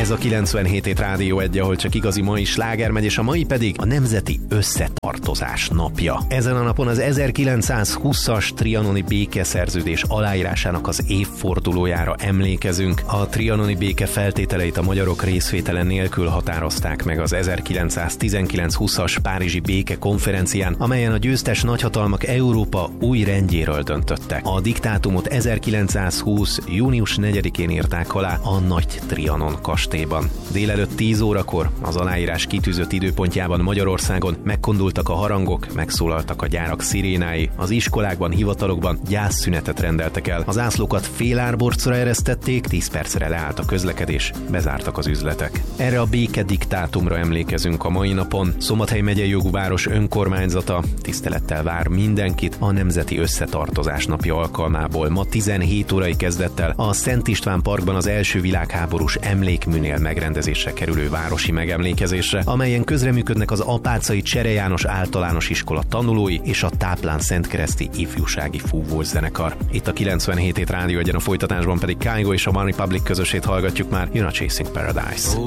Ez a 97 Rádió 1, ahol csak igazi mai sláger megy, és a mai pedig a Nemzeti Összetartozás napja. Ezen a napon az 1920-as trianoni békeszerződés aláírásának az évfordulójára emlékezünk. A trianoni béke feltételeit a magyarok részvétele nélkül határozták meg az 1919-20-as Párizsi békekonferencián, amelyen a győztes nagyhatalmak Európa új rendjéről döntöttek. A diktátumot 1920. június 4-én írták alá a Nagy Trianon kastélyban. Délelőtt 10 órakor az aláírás kitűzött időpontjában Magyarországon megkondultak a harangok, megszólaltak a gyárak szirénái, az iskolákban, hivatalokban gyászszünetet rendeltek el. Az ászlókat fél árborcra eresztették, 10 percre leállt a közlekedés, bezártak az üzletek. Erre a béke diktátumra emlékezünk a mai napon. Szombathely megyei jogú város önkormányzata tisztelettel vár mindenkit a Nemzeti Összetartozás napja alkalmából. Ma 17 órai kezdettel a Szent István Parkban az első világháborús emlékműnél megrendezésre kerülő városi megemlékezésre, amelyen közreműködnek az Apáczai Csere János Általános Iskola tanulói és a Táplán Szentkereszti Ifjúsági Fúvós Zenekar. Itt a 97 Rádió 1, a folytatásban pedig Kygo és a One Republic közösét hallgatjuk, már jön a Chasing Paradise.